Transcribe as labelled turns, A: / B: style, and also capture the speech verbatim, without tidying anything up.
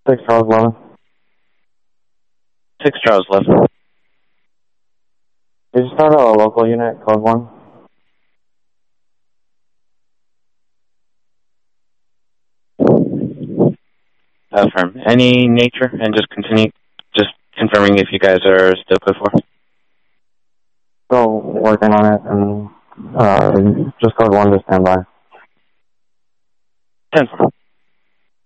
A: six Charles eleven.
B: six Charles eleven.
A: Did you start a local unit, code one?
B: Affirm. Any nature, and just continue, just confirming if you guys are still good for.
A: Still working on it, and uh, just code one to stand by.
B: ten four.